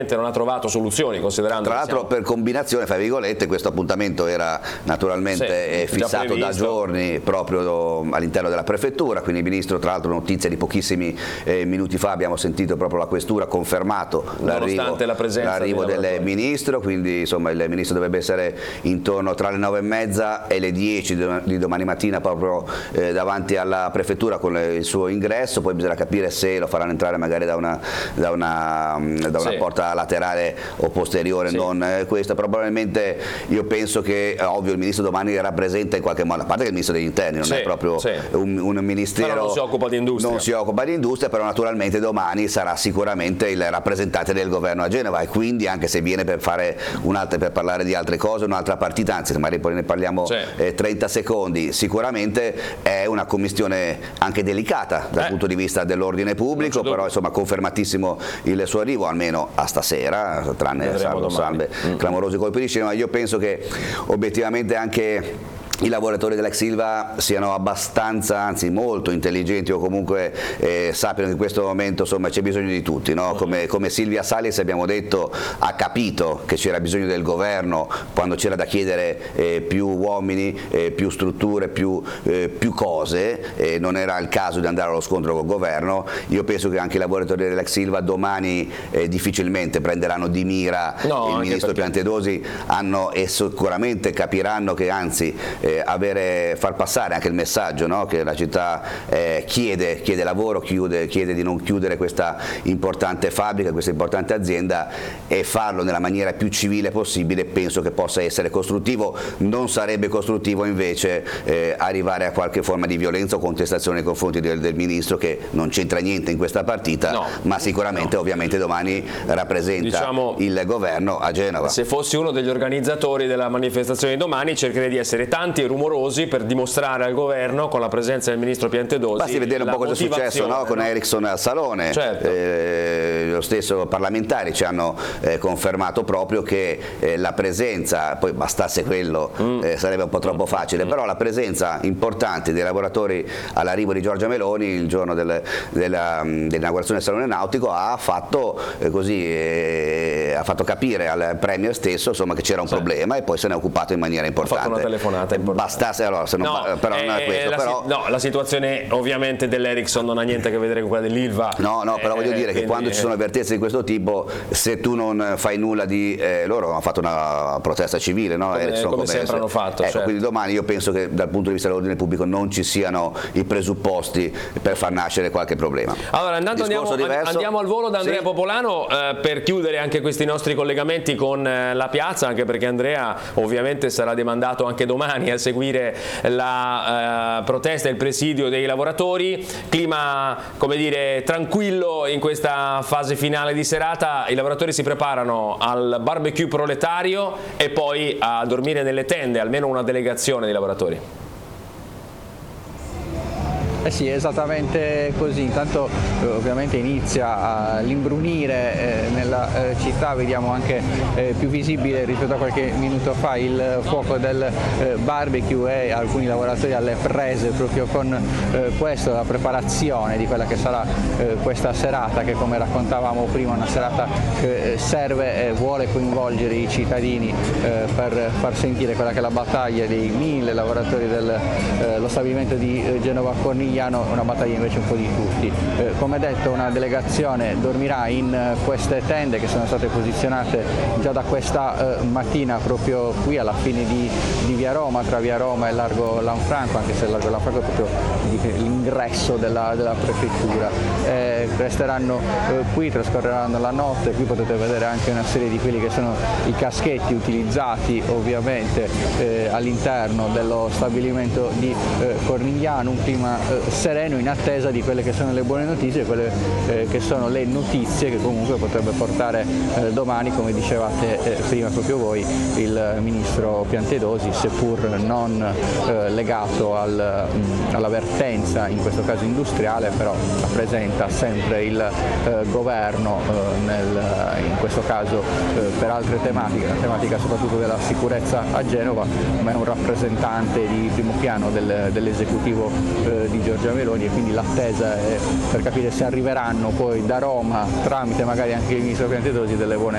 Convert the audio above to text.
non ha trovato soluzioni, considerando tra l'altro per combinazione, fra virgolette, questo appuntamento era naturalmente fissato da giorni proprio all'interno della prefettura, quindi il ministro, tra l'altro notizia di pochissimi minuti fa, abbiamo sentito proprio la questura confermato l'arrivo del ministro, quindi insomma il ministro dovrebbe essere intorno tra le 9:30 e le 10 di domani mattina proprio davanti alla prefettura con il suo ingresso, poi bisogna capire se lo faranno entrare magari da una porta laterale o posteriore, non questa. Probabilmente io penso che ovvio il ministro domani rappresenta in qualche modo, a parte che il ministro degli interni non è proprio un ministero, però non si occupa di industria, però naturalmente domani sarà sicuramente il rappresentante del governo a Genova, e quindi anche se viene per parlare di altre cose, un'altra partita, anzi magari poi ne parliamo 30 secondi, sicuramente è una commistione anche delicata dal punto di vista dell'ordine pubblico, però insomma confermatissimo il suo arrivo, almeno a stasera, tranne salve clamorosi colpi di scena. Ma io penso che obiettivamente anche i lavoratori dell'ex Ilva siano abbastanza, anzi molto intelligenti, o comunque sappiano che in questo momento insomma c'è bisogno di tutti, no? Come Silvia Salis, abbiamo detto, ha capito che c'era bisogno del governo quando c'era da chiedere più uomini, più strutture, più cose, non era il caso di andare allo scontro col governo. Io penso che anche i lavoratori dell'ex Ilva domani difficilmente prenderanno di mira il ministro Piantedosi, e sicuramente capiranno che anzi far passare anche il messaggio, no? Che la città chiede lavoro, chiede di non chiudere questa importante fabbrica, questa importante azienda, e farlo nella maniera più civile possibile penso che possa essere costruttivo. Non sarebbe costruttivo invece arrivare a qualche forma di violenza o contestazione nei confronti del ministro, che non c'entra niente in questa partita, ma sicuramente ovviamente domani rappresenta il governo a Genova. Se fossi uno degli organizzatori della manifestazione di domani, cercherei di essere tanti e rumorosi per dimostrare al governo, con la presenza del ministro Piantedosi, basti vedere un po' cosa è successo, no? Con Ericsson al Salone, lo stesso parlamentari ci hanno confermato proprio che la presenza, poi bastasse quello sarebbe un po' troppo facile, però la presenza importante dei lavoratori all'arrivo di Giorgia Meloni il giorno dell'inaugurazione del Salone Nautico ha fatto capire al Premier stesso insomma che c'era un problema, e poi se ne è occupato in maniera importante. Ha fatto una telefonata importante. Bastasse, allora, se non, però non è questo. La situazione ovviamente dell'Ericsson non ha niente a che vedere con quella dell'Ilva. Però voglio dire che quando ci sono avvertenze di questo tipo, se tu non fai nulla loro hanno fatto una protesta civile, no? Come sempre hanno fatto. Quindi domani io penso che dal punto di vista dell'ordine pubblico non ci siano i presupposti per far nascere qualche problema. Allora andiamo al volo da Andrea Popolano per chiudere anche questi nostri collegamenti con la piazza, anche perché Andrea ovviamente sarà demandato anche domani a seguire la protesta e il presidio dei lavoratori. Clima, come dire, tranquillo in questa fase finale di serata. I lavoratori si preparano al barbecue proletario e poi a dormire nelle tende, almeno una delegazione di lavoratori. Sì, esattamente così. Intanto ovviamente inizia l'imbrunire nella città, vediamo anche più visibile rispetto a qualche minuto fa il fuoco del barbecue, e alcuni lavoratori alle prese proprio con questo, la preparazione di quella che sarà questa serata, che come raccontavamo prima è una serata che serve e vuole coinvolgere i cittadini per far sentire quella che è la battaglia dei 1000 lavoratori dello stabilimento di Genova Cornigliano, una battaglia invece un po' di tutti. Come detto, una delegazione dormirà in queste tende che sono state posizionate già da questa mattina proprio qui alla fine di Via Roma, tra Via Roma e Largo Lanfranco, anche se Largo Lanfranco è proprio l'ingresso della prefettura. Resteranno qui, trascorreranno la notte. Qui potete vedere anche una serie di quelli che sono i caschetti utilizzati ovviamente all'interno dello stabilimento di Cornigliano. Un clima sereno in attesa di quelle che sono le buone notizie, quelle che sono le notizie che comunque potrebbe portare domani, come dicevate prima proprio voi, il ministro Piantedosi, seppur non legato alla vertenza, in questo caso industriale, però rappresenta sempre il governo in questo caso per altre tematiche, la tematica soprattutto della sicurezza a Genova, ma è un rappresentante di primo piano dell'esecutivo di Giorgia Meloni, e quindi l'attesa è per capire se arriveranno poi da Roma, tramite magari anche il ministro Piantedosi, delle buone